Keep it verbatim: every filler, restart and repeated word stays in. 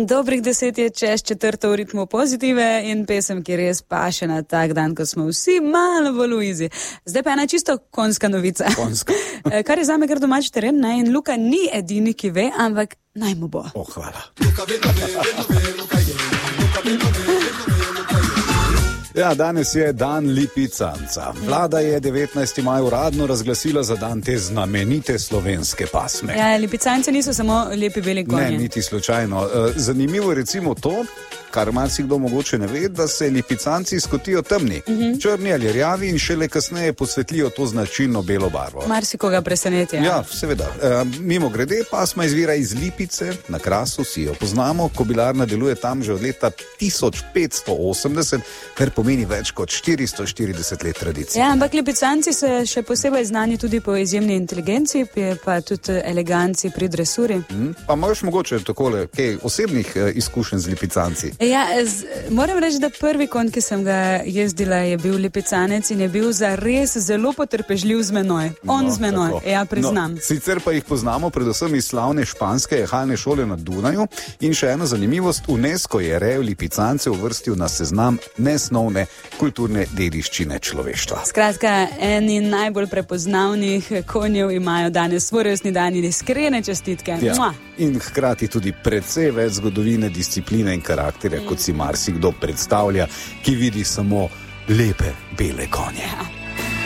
Dobrih deset je čez četrto v ritmu Pozitive in pesem, ki res paše na tak dan, ko smo vsi malo bolj v izi. Zdaj pa ena čisto konjska novica. Konjska. Kar je zame kar domač teren, ne? In Luka ni edini, ki ve, ampak naj mu bo. Oh, hvala. Ja, danes je dan lipicanca. Vlada je devetnajsti maj uradno razglasila za dan te znamenite slovenske pasme. Ja, lipicanci niso samo lepi beli konji. Ne, niti slučajno. Zanimivo je recimo to, kar marsikdo mogoče ne ve, da se lipicanci skotijo temni, uh-huh. črni ali rjavi in šele kasneje posvetlijo to značilno belo barvo. Marsikoga preseneti. Ja, ja seveda. E, mimo grede, pasma izvira iz Lipice, na Krasu, si jo poznamo. Kobilarna deluje tam že od leta tisoč petsto osemdeset, kar pomeni več kot štiristo štirideset let tradicije. Ja, ampak lipicanci se še posebej znani tudi po izjemni inteligenci, pa tudi eleganci pri dresuri. Hmm, pa imaš mogoče takole kaj osebnih uh, izkušenj z lipicanci? Ja, z, moram reči, da prvi konj, ki sem ga jezdila, je bil lipicanec in je bil zares zelo potrpežljiv z menoj. On no, z menoj, tako. Ja, priznam. No, sicer pa jih poznamo predvsem iz slavne španske jahalne šole na Dunaju in še ena zanimivost, UNESCO je rejo lipicance uvrstil na seznam nesnovne kulturne dediščine človeštva. Skratka, eni najbolj prepoznavnih konjev imajo danes svoj rojstni dan in iskrene čestitke. Ja. In hkrati tudi precej več zgodovine, discipline in karakterja, mm. kot si marsikdo predstavlja, ki vidi samo lepe bele konje. Ja.